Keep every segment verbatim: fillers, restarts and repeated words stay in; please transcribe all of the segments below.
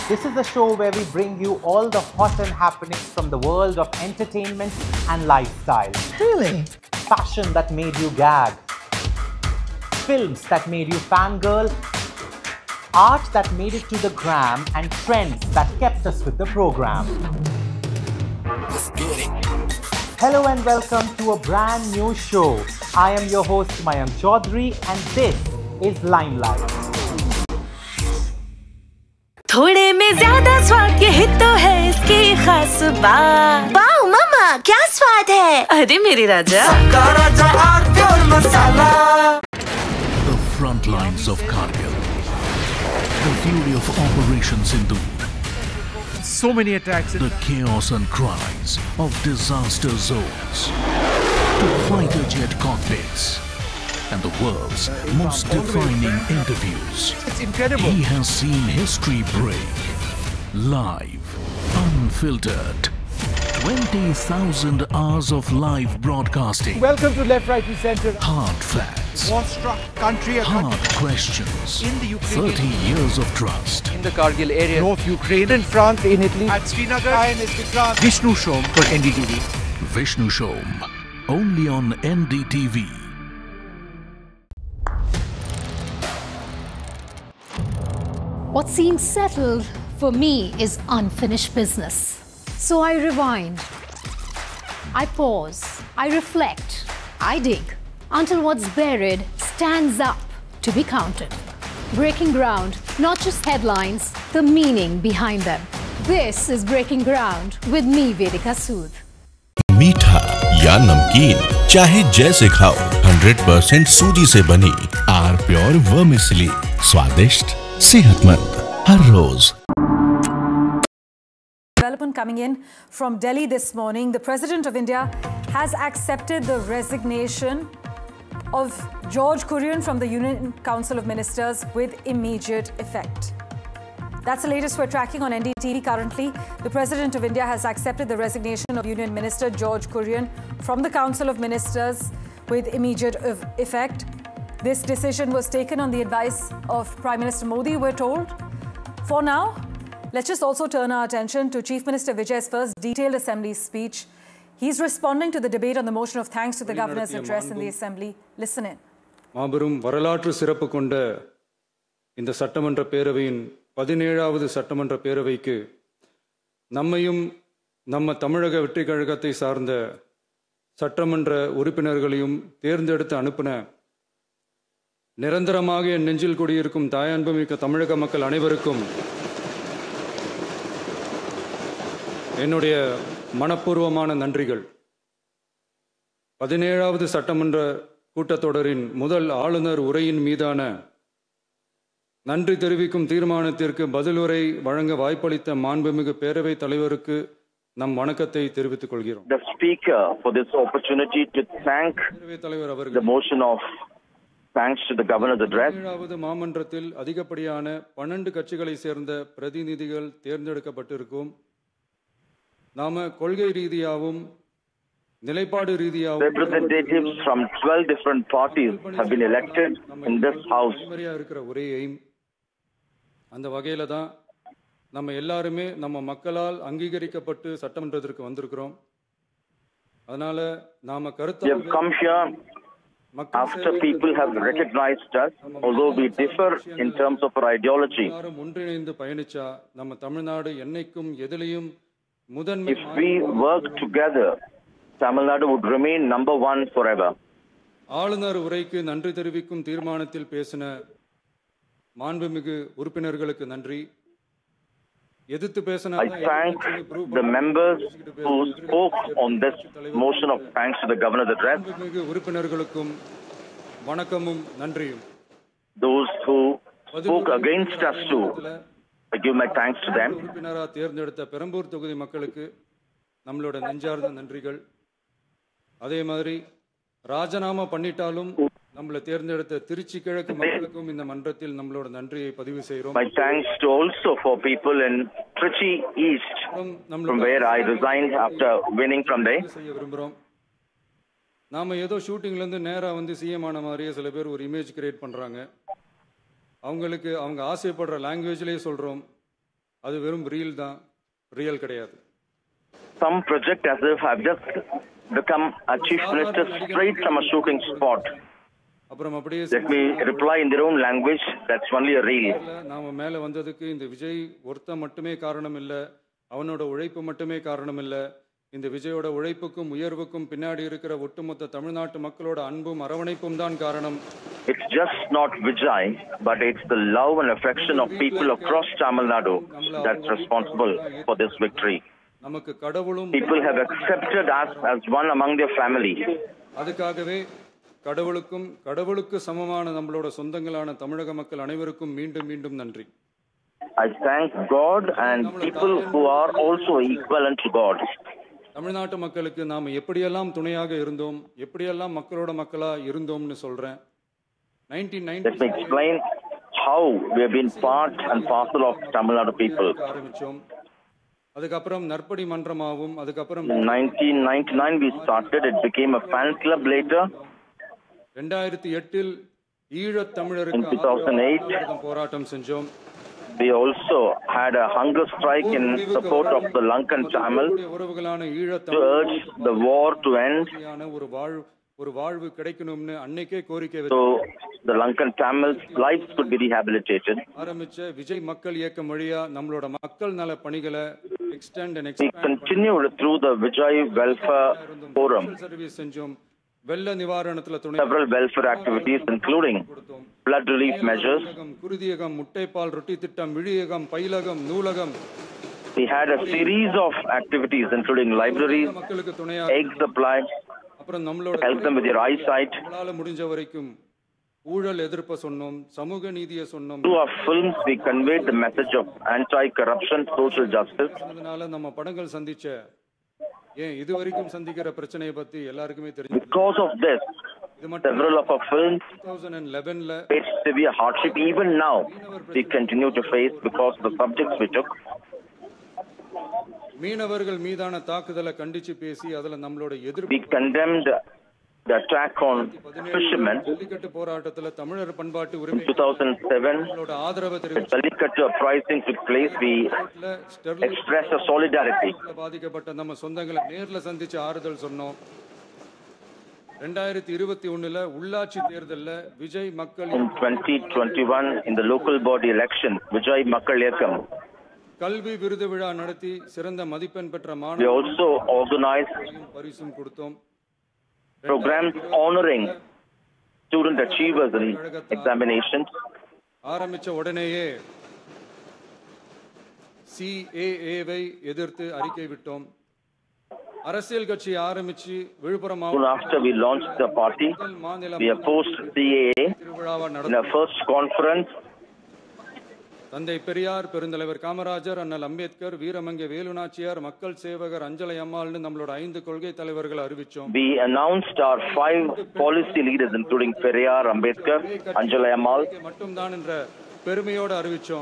This is the show where we bring you all the hot and happenings from the world of entertainment and lifestyle. Really? Fashion that made you gag. Films that made you fangirl. Art that made it to the gram, and trends that kept us with the program. Let's get it. Hello and welcome to a brand new show. I am your host Mayank Chaudhary and this is Limelight. थोड़े में ज्यादा स्वाद यही तो है इसकी खास बात। वाओ मम्मा, क्या स्वाद है? अरे मेरे राजा। सबका राजा और pure masala. The front lines of Kargil. The fury of Operation Sindhu. So many attacks. The chaos and cries of disaster zones. To fighter jet cockpits. And the world's most defining interviews. It's incredible. He has seen history break. Live. Unfiltered. twenty thousand hours of live broadcasting. Welcome to Left, Right and Center. Hard facts. War-struck country. Hard questions. In the Ukraine. thirty years of trust. In the Kargil area. North Ukraine. In France, in Italy. At Srinagar. I N S Vikrant. Vishnu Shom for N D T V. Vishnu Shom. Only on N D T V. What seems settled for me is unfinished business. So I rewind, I pause, I reflect, I dig, until what's buried stands up to be counted. Breaking ground, not just headlines, the meaning behind them. This is Breaking Ground with me, Vedika Sood. मीठा या नमकीन चाहे जैसे खाओ, hundred percent सूजी से बनी are pure vermicelli, स्वादिष्ट सेहतमंद हर रोज। Development coming in from Delhi this morning. The President of India has accepted the resignation of George Kurian from the Union Council of Ministers with immediate effect. That's the latest we're tracking on N D T V currently. The President of India has accepted the resignation of Union Minister George Kurian from the Council of Ministers with immediate effect. This decision was taken on the advice of Prime Minister Modi, we're told. For now, let's just also turn our attention to Chief Minister Vijay's first detailed Assembly speech. He's responding to the debate on the motion of thanks to the Governor's address in the Assembly. Listen in. மாபெரும் வரலாற்று சிறப்பு கொண்ட இந்த சட்டமன்ற பேரவையின் பதினேழாவது சட்டமன்ற பேரவைக்கு நம்மையும் நம்ம தமிழக வெற்றி கழகத்தை சார்ந்த சட்டமன்ற உறுப்பினர்களையும் தேர்ந்தெடுத்து அனுப்பின நிரந்தரமாக என் நெஞ்சில் குடியிருக்கும் தாயன்புமிக்க தமிழக மக்கள் அனைவருக்கும் என்னுடைய மனப்பூர்வமான நன்றிகள். பதினேழாவது சட்டமன்ற கூட்டத்தொடரின் முதல் ஆளுநர் உரையின் மீதான நன்றி தெரிவிக்கும் தீர்மானத்திற்கு பதிலுரை வழங்க வாய்ப்பளித்த மாண்புமிகு பேரவைத் தலைவருக்கு நம் வணக்கத்தை தெரிவித்துக் கொள்கிறோம். The speaker for this opportunity to thank the motion of thanks to the governor's address. பதினேழாவது மாமன்றத்தில் அதிகப்படியான பன்னெண்டு கட்சிகளை சேர்ந்த பிரதிநிதிகள் தேர்ந்தெடுக்கப்பட்டிருக்கும். நாம கொள்கை ரீதியாகவும் நிலைப்பாடு ரீதியாகவும் representatives from twelve different parties have been elected in this house. இருக்கிற உரையை அந்த வகையில தான் நம்ம எல்லாருமே நம்ம மக்களால் அங்கீகரிக்கப்பட்டு சட்டமன்றத்திற்கு வந்திருக்கிறோம். அதனால நாம கருத்து have come here after people have recognized us, although we differ in terms of our ideology. ஒன்றிணைந்து பயணிச்சா நம்ம தமிழ்நாடு என்னைக்கும் எதிலையும் முதன்மை. If we work together, Tamil Nadu would remain number one forever. ஆளுநர் உரைக்கு நன்றி தெரிவிக்கும் தீர்மானத்தில் பேசின மாண்புமிகு உறுப்பினர்களுக்கு நன்றி. எதிர்த்து பேசின I thank the members who spoke on this motion of thanks to the governor's address. மாண்புமிகு உறுப்பினர்களுக்கும் வணக்கமும் நன்றியும். Those who spoke against us too, I give my thanks to them. உறுப்பினரா தேர்ந்தெடுத்த பெரம்பூர் தொகுதி மக்களுக்கு நம்மளோட நெஞ்சார்ந்த நன்றிகள். அதே மாதிரி ராஜினாமா பண்ணிட்டாலும் நம்மளை தேர்ந்தெடுத்த திருச்சி கிழக்கு மக்களுக்கும் இந்த மன்றத்தில் நம்மளோட நன்றியை பதிவு செய்கிறோம். My thanks to also for people in Trichy East, from where I resigned after winning from there. செய்ய விரும்புகிறோம். நாம ஏதோ ஷூட்டிங்ல இருந்து நேரா வந்து சிஎம் ஆன மாதிரியே சில பேர் ஒரு இமேஜ் கிரியேட் பண்றாங்க. அவங்களுக்கு அவங்க ஆசைப்படுற லாங்குவேஜ்லேயே சொல்கிறோம். அது வெறும் ரீல் தான், ரியல் கிடையாது. Some project as if have just become a chief minister straight from a shooting spot. அப்புறம் அப்படியே Let me reply in their own language. That's only a reel. நாம மேல வந்ததுக்கு இந்த விஜய் ஒருத்த மட்டுமே காரணம் இல்ல, அவனோட உழைப்பு மட்டுமே காரணம் இல்ல. இந்த விஜயோட உழைப்புக்கும் உயர்வுக்கும் பின்னாடி இருக்கிற ஒட்டுமொத்த தமிழ்நாட்டு மக்களோட அன்பும் அரவணைப்பும் தான் காரணம். It's just not Vijay, but it's the love and affection of people across Tamil Nadu that's responsible for this victory. நமக்கு கடவுளும் People have accepted us as one among their family. அதுக்காகவே கடவுளுக்கும் கடவுளுக்கு சமமான நம்மளோட சொந்தங்களான தமிழக மக்கள் அனைவருக்கும் மீண்டும் மீண்டும் நன்றி. I thank God and people who are also equivalent to God. தமிழ்நாட்டு மக்களுக்கு நாம எப்படியெல்லாம் துணையாக இருந்தோம், எப்படியெல்லாம் மக்களோட மக்களா இருந்தோம்னு சொல்றேன். nineteen ninety Let me explain how we have been part and parcel of Tamil Nadu people. ஆரம்பிச்சோம். அதுக்கப்புறம் நற்படி மன்றமாவும், அதுக்கப்புறம் nineteen ninety-nine we started. It became a fan club later. ரெண்டாயிரத்தி எட்டில் ஈழத் தமிழருக்கு In two thousand eight போராட்டம் செஞ்சோம். we also had a hunger strike in support of the Lankan Tamil to urge the war to end. ஒரு வாழ் ஒரு வாழ்வு கிடைக்கணும்னு அன்னைக்கே கோரிக்கை So the Lankan Tamils' lives could be rehabilitated. ஆரம்பிச்ச விஜய் மக்கள் இயக்கம் வழியா நம்மளோட மக்கள் நல பணிகளை extend and We expand continued through the Vijay Welfare Forum. Service செஞ்சோம். வெள்ள நிவாரணத்துல துணை Several welfare activities including flood relief measures. குருதியகம், முட்டைப்பால் ரொட்டி திட்டம், விழியகம், பயிலகம், நூலகம். We had a series of activities including libraries, egg supply, அப்புறம் நம்மளோட help them with their eyesight. நம்மளால முடிஞ்ச வரைக்கும் ஊழல் எதிர்ப்ப சொன்னோம், சமூக நீதியை சொன்னோம். Through our films we conveyed the message of anti-corruption, social justice. அதனால நம்ம படங்கள் சந்திச்ச ஏன் இது வரைக்கும் சந்திக்கிற பிரச்சனையை பத்தி எல்லாருக்குமே தெரியும். Because of this, several of our films twenty eleven ல faced severe hardship. Even now we continue to face because of the subjects we took. மீனவர்கள் மீதான தாக்குதலை கண்டிச்சு பேசி அதுல நம்மளோட எதிர்ப்பு We condemned the attack on fishermen. Jallikattu போராட்டத்துல தமிழர் பண்பாட்டு In உரிமை two thousand seven, நம்மளோட ஆதரவை the தெரிவிச்சு Jallikattu uprising took place. We expressed a solidarity. பாதிக்கப்பட்ட நம்ம சொந்தங்களை நேர்ல சந்திச்சு ஆறுதல் சொன்னோம். ரெண்டாயிரத்தி இருபத்தி ஒண்ணுல உள்ளாட்சி தேர்தல்ல விஜய் மக்கள் In twenty twenty-one, in the local body election, Vijay Makkal Iyakkam, கல்வி விருது விழா நடத்தி சிறந்த மதிப்பெண் பெற்ற we மாணவர்களுக்கு also organized பரிசும் கொடுத்தோம். programs honoring student achievers in examinations. ஆரம்பிச்ச உடனேயே சிஏஏவை எதிர்த்து அறிக்கை விட்டோம். அரசியல் கட்சி ஆரம்பிச்சு Villupuram Soon after we launched the party, we opposed C A A in our first conference. தந்தை பெரியார், பெருந்தலைவர் காமராஜர், அண்ணல் அம்பேத்கர், வீரமங்கை வேலுநாச்சியார், மக்கள் சேவகர் அஞ்சலை அம்மாள்னு நம்மளோட ஐந்து கொள்கை தலைவர்களை அறிவிச்சோம். We announced our five policy leaders including Periyar, Ambedkar, Anjalai Ammal. மட்டும்தான் என்ற பெருமையோடு அறிவிச்சோம்.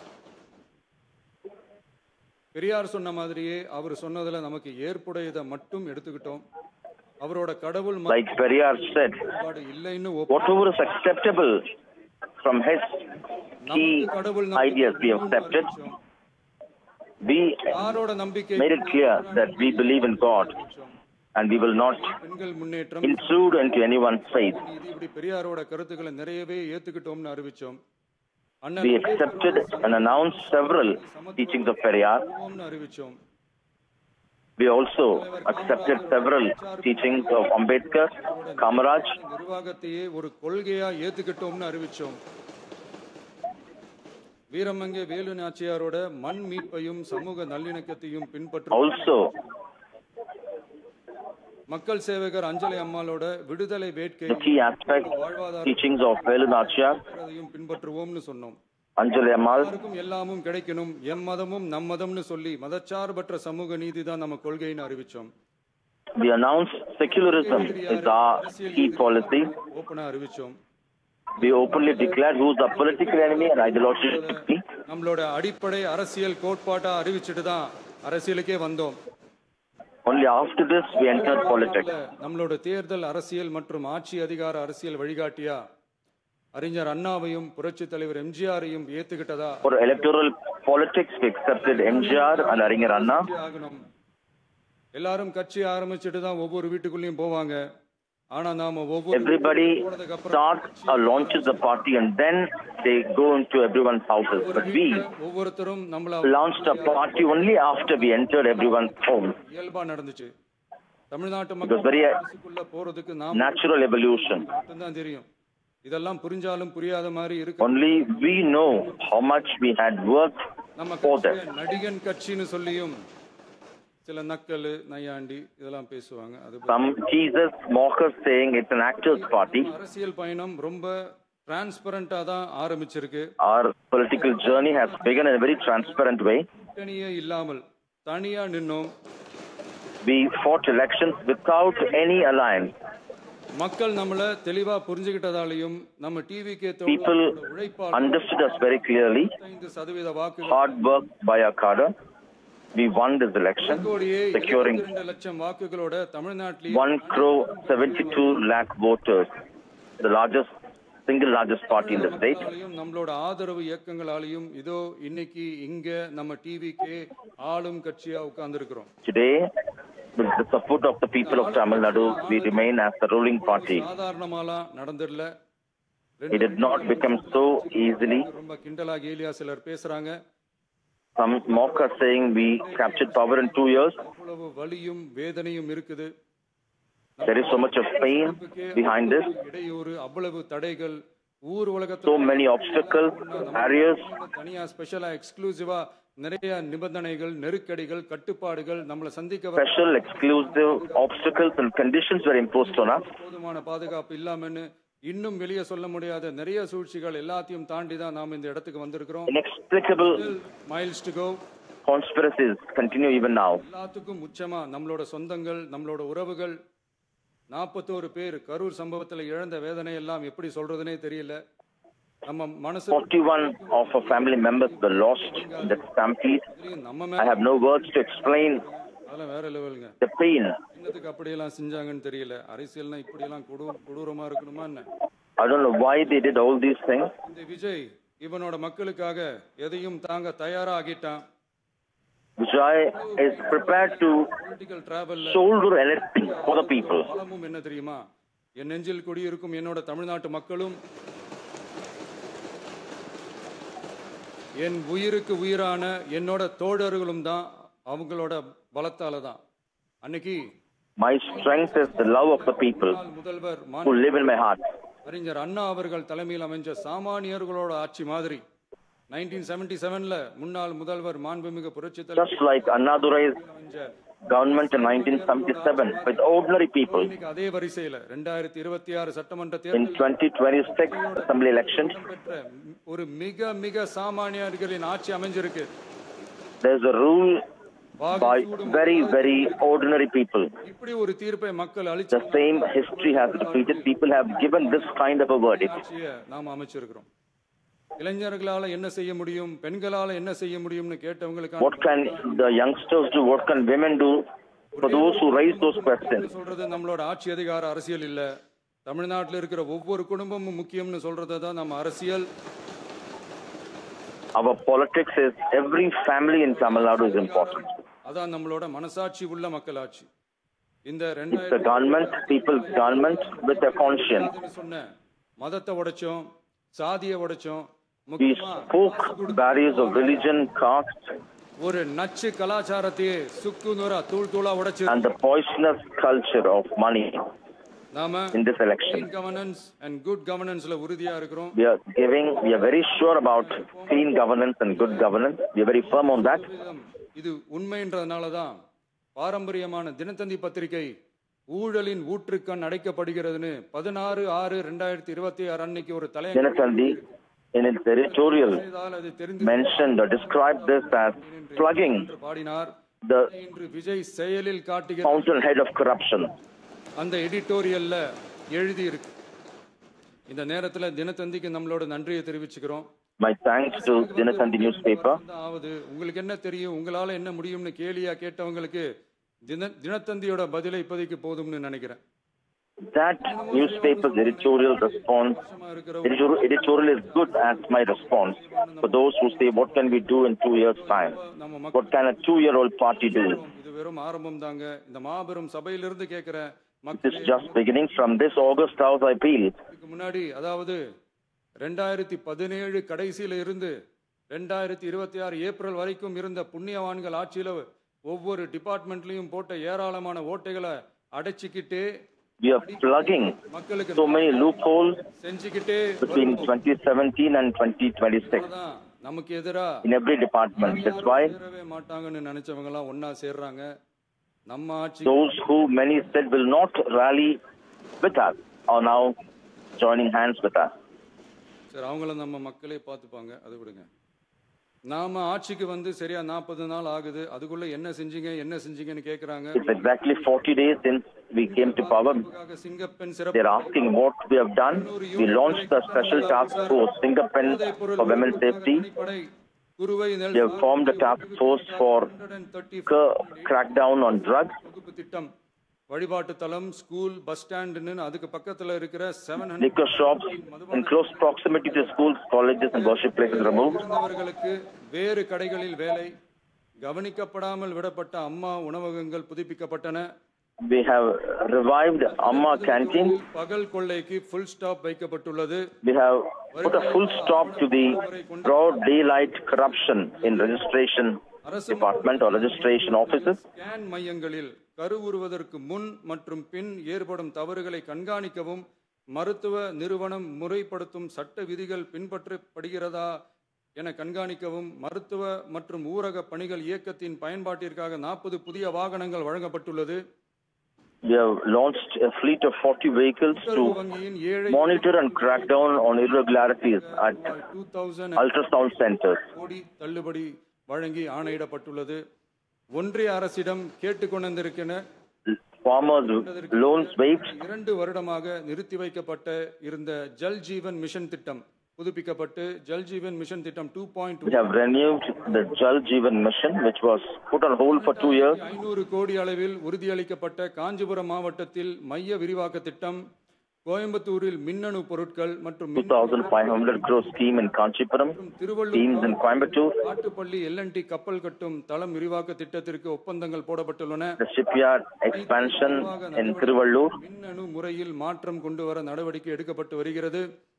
பெரியார் சொன்ன மாதிரியே அவர் சொன்னதுல நமக்கு ஏற்புடையதை மட்டும் எடுத்துக்கிட்டோம். அவரோட கடவுள் Like Periyar said, இல்லைன்னு whatever is acceptable from his key ideas we accepted. We made it clear that we believe in God and we will not intrude into anyone's faith. பெரியாரோட கருத்துக்களை நிறையவே ஏத்துக்கிட்டோம்னு அறிவிச்சோம். We accepted and announced several teachings of Periyar. We also accepted several teachings of Ambedkar, Kamaraj. நிர்வாகத்தையே ஒரு கொள்கையா ஏத்துக்கிட்டோம்னு அறிவிச்சோம். வீரமங்கை வேலு நாச்சியாரோட மண் மீட்பையும் சமூக நல்லிணக்கத்தையும் பின்பற்றும். Also, மக்கள் சேவகர் அஞ்சலை அம்மாளோட விடுதலை வேட்கை the key aspect teachings of Velu Nachiyar, பின்பற்றுவோம்னு சொன்னோம். Anjalai Ammal. எல்லாருக்கும் எல்லாமும் கிடைக்கணும், எம் மதமும் நம் மதம்னு சொல்லி மதச்சார்பற்ற சமூக நீதி தான் நம்ம கொள்கைன்னு அறிவிச்சோம். We announced secularism is our key policy. ஓபனா அறிவிச்சோம். We openly declared who is the political enemy and ideologically. நம்மளோட அடிப்படை அரசியல் கோட்பாட்டா அறிவிச்சிட்டு தான் அரசியலுக்கே வந்தோம். Only after this we entered politics. நம்மளோட தேர்தல் அரசியல் மற்றும் ஆட்சி அதிகார அரசியல் வழிகாட்டியா அறிஞர் அண்ணாவையும் புரட்சி தலைவர் எம்ஜிஆரையும் ஏத்துக்கிட்டதா? For electoral politics, we accepted M G R and Arinyar Anna. எல்லாரும் கட்சி ஆரம்பிச்சிட்டு தான் ஒவ்வொரு வீட்டுக்குள்ளேயும் போவாங்க. ஆனா நாம ஒவ்வொரு Everybody starts or launches the party and then they go into everyone's houses. But we ஒவ்வொருத்தரும் நம்மள launched a party only after we entered everyone's home. இயல்பா நடந்துச்சு. தமிழ்நாட்டு It was very போறதுக்கு natural evolution. தான் தெரியும். இதெல்லாம் புரிஞ்சாலும் புரியாத மாதிரி இருக்கு. Only we know how much we had worked for that. நடிகன் கட்சின்னு சொல்லியும் சில நக்கல் நையாண்டி இதெல்லாம் பேசுவாங்க. அது Some teasers, mockers saying it's an actors party. அரசியல் பயணம் ரொம்ப டிரான்ஸ்பரண்டா தான் ஆரம்பிச்சிருக்கு. Our political journey has begun in a very transparent way. தனியே இல்லாமல் தனியா நின்னோம். We fought elections without any alliance. மக்கள் நம்மள தெளிவா புரிஞ்சுக்கிட்டதாலையும் நம்ம TVK People understood us very clearly. சதவீத வாக்குகள் Hard work by our cadre. We won this election, securing லட்சம் வாக்குகளோட தமிழ்நாட்டில் one crore seventy-two lakh voters, the largest, single largest party in the state. நம்மளோட ஆதரவு இயக்கங்களாலையும் இதோ இன்னைக்கு இங்க நம்ம டிவிகே ஆளும் கட்சியா உட்கார்ந்திருக்கிறோம். Today, with the support of the people of Tamil Nadu, we remain as the ruling party. சாதாரணமாலா நடந்துடல. It did not become so easily. ரொம்ப கிண்டலா கேலியா சிலர் பேசுறாங்க. Some mock are saying we captured power in two years. அவ்வளவு வலியும் வேதனையும் இருக்குது. There is so much of pain behind this. இடையூறு அவ்வளவு தடைகள் ஊர் உலகத்துல So many obstacles, barriers. தனியா ஸ்பெஷலா எக்ஸ்க்ளூசிவா நிறைய நிபந்தனைகள் நெருக்கடிகள் கட்டுப்பாடுகள் நம்மள சந்திக்க Special, exclusive obstacles and conditions were imposed on us. போதுமான பாதுகாப்பு இல்லாமன்னு இன்னும் வெளியே சொல்ல முடியாத நிறைய சூழ்ச்சிகள் எல்லாத்தையும் தாண்டி தான் நாம இந்த இடத்துக்கு வந்திருக்கிறோம். Inexplicable miles to go. Conspiracies continue even now. எல்லாத்துக்கும் முச்சமா நம்மளோட சொந்தங்கள் நம்மளோட உறவுகள் நாற்பத்தோரு பேர் கரூர் சம்பவத்துல இழந்த வேதனை எல்லாம் எப்படி சொல்றதுனே தெரியல. நம்ம மனசு forty-one of our family members were lost in that stampede. I have no words to explain அதெல்லாம் வேற லெவலுங்க. the pain. என்னத்துக்கு அப்படி எல்லாம் செஞ்சாங்கன்னு தெரியல. அரசியல்னா இப்படி எல்லாம் கொடூரமா இருக்கணுமா என்ன? I don't know why they did all these things. இந்த விஜய் இவனோட மக்களுக்காக எதையும் தாங்க தயாரா ஆகிட்டான். Vijay is prepared to shoulder anything for the people. பலமும் என்ன தெரியுமா? என் நெஞ்சில் குடியிருக்கும் என்னோட தமிழ்நாட்டு மக்களும் என் உயிருக்கு உயிரான என்னோட தோழர்களும் தான் அவங்களோட பலத்தால தான். அன்னைக்கு My strength is the love of the people who live in my heart. அறிஞர் அண்ணா அவர்கள் தலைமையில் அமைஞ்ச சாமானியர்களோட ஆட்சி மாதிரி nineteen seventy-seven ல முன்னாள் முதல்வர் மாண்புமிகு புரட்சி தலைவர் Just like Annadurai's government in nineteen seventy-seven with ordinary people. அதே வரிசையில இரண்டாயிரத்து இருபத்தி ஆறு சட்டமன்ற In தேர்தல் twenty twenty-six assembly elections, ஒரு மிக மிக சாமானியர்களின் ஆட்சி அமைஞ்சிருக்கு. there is a rule by very, very ordinary people. இப்படி ஒரு தீர்ப்பை மக்கள் அளிச்ச The same history has repeated. People have given this kind of a verdict. நாம அமைச்சிருக்கிறோம். இளைஞர்களால என்ன செய்ய முடியும், பெண்களால என்ன செய்ய முடியும்னு கேட்டவங்களுக்கு What can the youngsters do? What can women do? For those who raise those questions. சொல்றது நம்மளோட ஆட்சி அதிகார அரசியல் இல்ல. தமிழ்நாட்டில் இருக்கிற ஒவ்வொரு குடும்பமும் முக்கியம்னு சொல்றது தான் நம்ம அரசியல். Our politics is every family in Tamil Nadu is important. அதான் நம்மளோட மனசாட்சி உள்ள மக்களாட்சி. இந்த It's the government, people's government with a conscience. சொன்ன மதத்தை உடைச்சோம், சாதியை உடைச்சோம். We spoke barriers of religion, caste, ஒரு நச்சு கலாச்சாரத்தையே சுக்குநூறா தூள் தூளா உடைச்சு and the poisonous culture of money. நாம in this election. Clean governance and good governanceல உறுதியா இருக்கிறோம். We are giving, we are very sure about clean governance and good governance. We are very firm on that. இது உண்மைன்றதுனால தான் பாரம்பரியமான தினத்தந்தி பத்திரிகை ஊழலின் ஊற்றுக்கண் அடைக்கப்படுகிறதுன்னு பதினாறு ஆறு இரண்டாயிரத்தி இருபத்தி ஆறு அன்னைக்கு ஒரு தலையங்க Dinathanthi in its editorial mentioned or described this as plugging the fountainhead of corruption. அந்த எடிட்டோரியல்ல எழுதி இருக்கு. இந்த நேரத்துல தினத்தந்திக்கு நம்மளோட நன்றியை தெரிவிச்சுக்கிறோம். My thanks to Dinathanthi newspaper. உங்களுக்கு என்ன தெரியும், உங்களால என்ன முடியும்னு கேலியா கேட்டவங்களுக்கு தின தினத்தந்தியோட பதிலை இப்போதைக்கு போதும்னு நினைக்கிறேன். That newspaper's editorial response, editorial, editorial is good as my response for those who say, what can we do in two years' time? What can a two-year-old party do? It is just beginning from this August House appeal. முன்னாடி அதாவது ரெண்டாயிரத்தி பதினேழு கடைசியில இருந்து ரெண்டாயிரத்தி இருபத்தி ஆறு April வரைக்கும் இருந்த புண்ணியவான்கள் ஆட்சியில ஒவ்வொரு டிபார்ட்மெண்ட்லயும் போட்ட ஏராளமான ஓட்டைகளை அடைச்சிக்கிட்டே We are plugging so many loopholes between twenty seventeen and twenty twenty-six in every department. That's why those who many said will not rally with us are now joining hands with us. சரி, அவங்கள நம்ம மக்களே பார்த்துப்பாங்க, அது விடுங்க. நாம ஆட்சிக்கு வந்து சரியா நாற்பது நாள் ஆகுது, அதுக்குள்ள என்ன செஞ்சீங்க என்ன செஞ்சீங்கன்னு கேக்குறாங்க. It's exactly forty days since we came to power. They're asking what we have done. We launched the special task force, Singapen for women's safety. We have formed a task force for crackdown on drugs. வழிபாட்டு தலம், school, bus ஸ்டாண்ட்னு அதுக்கு பக்கத்துல இருக்கிற seven hundred liquor shops in close proximity to schools, colleges and worship places removed. அவர்களுக்கு வேறு கடைகளில் வேலை, கவனிக்கப்படாமல் விடப்பட்ட அம்மா உணவகங்கள் புதுப்பிக்கப்பட்டன. We have revived Amma canteen. பகல் கொள்ளைக்கு full stop வைக்கப்பட்டுள்ளது. We have put a full stop to the broad daylight corruption in registration department or registration offices. Scan மையங்களில் கருவுறுவதற்கு முன் மற்றும் பின் ஏற்படும் தவறுகளை கண்காணிக்கவும், மருத்துவ நிறுவனம் முறைப்படுத்தும் சட்ட விதிகள் பின்பற்றப்படுகிறதா என கண்காணிக்கவும், மருத்துவ மற்றும் ஊரக பணிகள் இயக்கத்தின் பயன்பாட்டிற்காக நாற்பது புதிய வாகனங்கள் வழங்கப்பட்டுள்ளது. We have launched a fleet of forty vehicles to monitor and crack down on irregularities at ultrasound centers. தள்ளுபடி வழங்கி ஆணையிடப்பட்டுள்ளது. ஒன்றிய அரசிடம் கேட்டுக்கொண்டிருக்கிற farmers loans waived. இரண்டு வருடமாக நிறுத்தி வைக்கப்பட்ட இருந்த ஜல் ஜீவன் மிஷன் திட்டம் புதுப்பிக்கப்பட்டு ஜல் ஜீவன் மிஷன் திட்டம் two point two We have renewed the Jal Jeevan mission which was put on hold for two years. ஐநூறு கோடி அளவில் உறுதியளிக்கப்பட்ட காஞ்சிபுரம் மாவட்டத்தில் மைய விரிவாக்க திட்டம், கோயம்புத்தூரில் மின்னணு பொருட்கள் மற்றும் two thousand five hundred crore scheme in Kanchipuram, teams in Coimbatore. Kattupalli L and T கப்பல் கட்டும் தளம் விரிவாக்க திட்டத்திற்கு ஒப்பந்தங்கள் போடப்பட்டுள்ளன. The shipyard expansion in Tiruvallur. மின்னணு முறையில் மாற்றம் கொண்டு வர நடவடிக்கை எடுக்கப்பட்டு வருகிறது.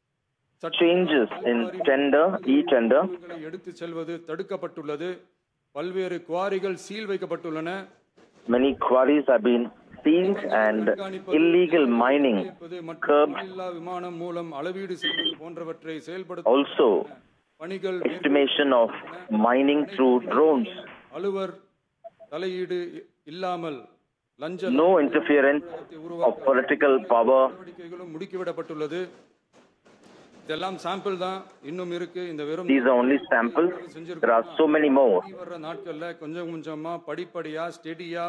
Changes in tender, e-tender. எடுத்து செல்வது தடுக்கப்பட்டுள்ளது. பல்வேறு குவாரிகள் சீல் வைக்கப்பட்டுள்ளன. Many quarries have been sealed and illegal mining curbed. விமானம் மூலம் அளவீடு செய்வது போன்றவற்றை செயல்படுத்த Also, estimation of mining through drones. அலுவலர் தலையீடு இல்லாமல் லஞ்ச No interference of political power. முடுக்கிவிடப்பட்டுள்ளது. இதெல்லாம் சாம்பிள் தான், இன்னும் இருக்கு. இந்த வெறும் These are only samples. There are so many more. நாட்கள்ல கொஞ்சம் கொஞ்சமா படிப்படியா ஸ்டெடியா